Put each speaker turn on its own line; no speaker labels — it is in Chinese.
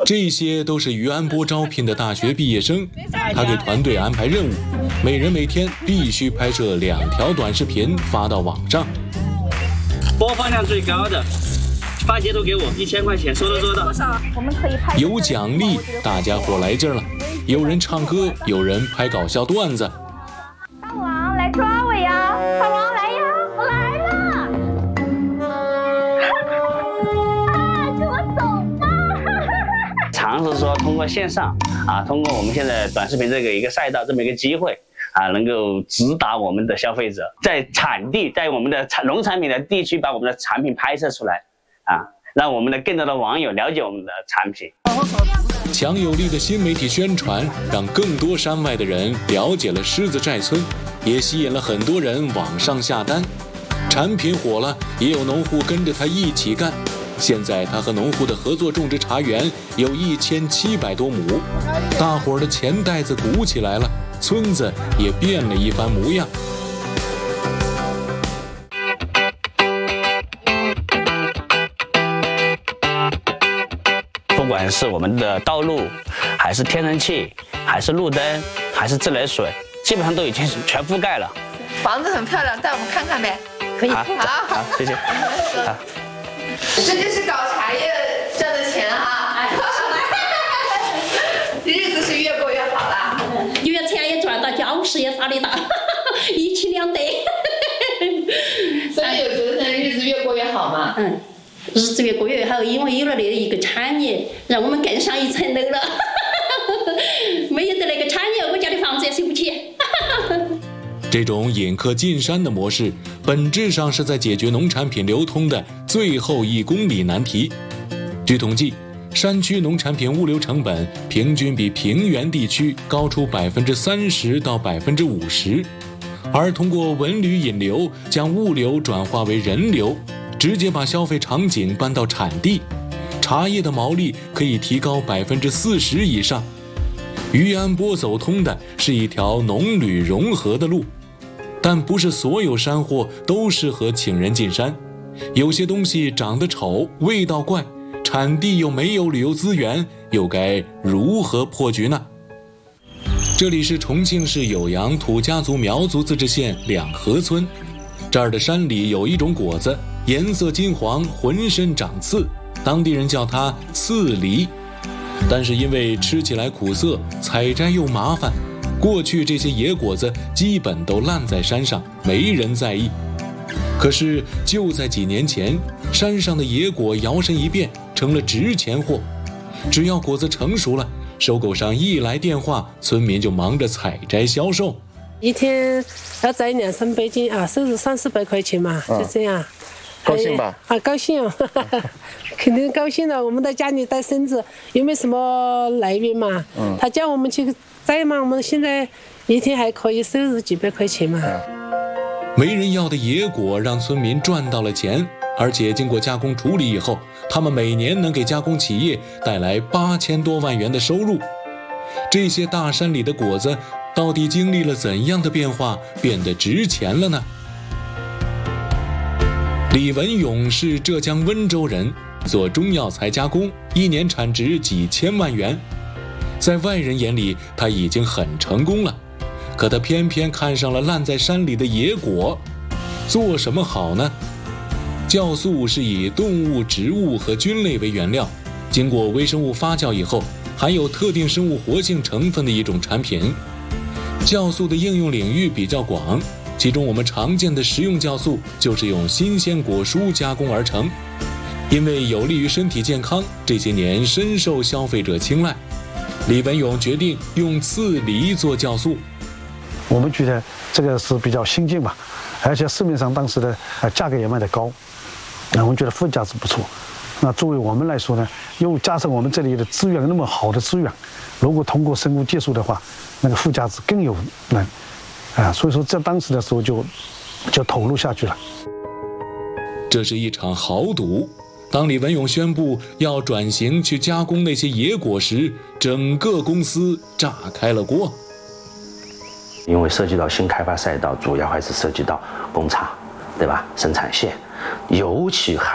这些都是于安波招聘的大学毕业生，他给团队安排任务，每人每天必须拍摄2条短视频发到网上。
播放量最高的发截图给我，1000块钱，说到做到。多少？
我们可以拍。
有奖励，大家伙来劲了，有人唱歌，有人拍搞笑段子。
大王来抓我呀！大王来呀！我来了！跟我走吧！
尝试说通过线上通过我们现在短视频这个一个赛道这么一个机会能够直达我们的消费者，在产地，在我们的农产品的地区把我们的产品拍摄出来让我们的更多的网友了解我们的产品。
强有力的新媒体宣传，让更多山外的人了解了狮子寨村，也吸引了很多人网上下单。产品火了，也有农户跟着他一起干。现在他和农户的合作种植茶园有1700多亩，大伙儿的钱袋子鼓起来了，村子也变了一番模样。
不管是我们的道路，还是天然气，还是路灯，还是自来水，基本上都已经全覆盖了。
房子很漂亮，带我们看看呗。
可以。好，谢谢。好。
这就是搞茶叶挣的钱日子是越过越好了。
越钱也赚到，家务事也啥的大，一举两得。
所以有觉得日子越过越好嘛？
日子越过越好，因为有了那一个产业，让我们更上一层楼了。没有的那个产业，我家的房子也收不起。
这种引客进山的模式，本质上是在解决农产品流通的最后1公里难题。据统计，山区农产品物流成本平均比平原地区高出30%到50%，而通过文旅引流，将物流转化为人流，直接把消费场景搬到产地，茶叶的毛利可以提高40%以上。于安波走通的是一条农旅融合的路，但不是所有山货都适合请人进山，有些东西长得丑，味道怪，产地又没有旅游资源，又该如何破局呢？这里是重庆市酉阳土家族苗族自治县两河村，这儿的山里有一种果子，颜色金黄，浑身长刺，当地人叫它刺梨。但是因为吃起来苦涩，采摘又麻烦，过去这些野果子基本都烂在山上，没人在意。可是就在几年前，山上的野果摇身一变成了值钱货，只要果子成熟了，收购商一来电话，村民就忙着采摘销售，
一天要摘200-300斤收入30-40块钱嘛，就这样。
高兴吧？
高兴，肯定高兴了。我们在家里带孙子，又没什么来源嘛。他叫我们去摘嘛，我们现在一天还可以收入几百块钱嘛。
没人要的野果让村民赚到了钱，而且经过加工处理以后，他们每年能给加工企业带来8000多万元的收入。这些大山里的果子到底经历了怎样的变化，变得值钱了呢？李文勇是浙江温州人，做中药材加工，一年产值几千万元。在外人眼里，他已经很成功了，可他偏偏看上了烂在山里的野果。做什么好呢？酵素是以动物、植物和菌类为原料，经过微生物发酵以后，含有特定生物活性成分的一种产品。酵素的应用领域比较广，其中我们常见的食用酵素就是用新鲜果蔬加工而成，因为有利于身体健康，这些年深受消费者青睐。李文勇决定用刺梨做酵素。
我们觉得这个是比较新进吧，而且市面上当时的价格也卖得高，我们觉得附加值不错。那作为我们来说呢，又加上我们这里的资源那么好的资源，如果通过生物技术的话，那个附加值更有能。所以说在当时的时候就投入下去了。
这是一场豪赌。当李文勇宣布要转型去加工那些野果时，整个公司炸开了锅。
因为涉及到新开发赛道，主要还是涉及到工厂，对吧？生产线，尤其还